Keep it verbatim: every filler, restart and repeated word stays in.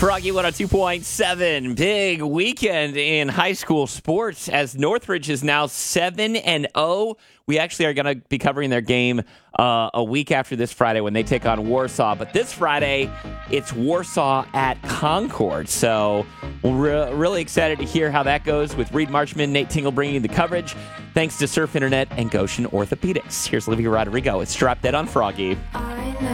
Froggy one oh two point seven. Big weekend in high school sports as Northridge is now seven and oh. We actually are going to be covering their game uh, a week after this Friday when they take on Warsaw. But this Friday, it's Warsaw at Concord. So we're re- really excited to hear how that goes with Reed Marchman, Nate Tingle bringing you the coverage. Thanks to Surf Internet and Goshen Orthopedics. Here's Olivia Rodrigo. It's Drop Dead on Froggy.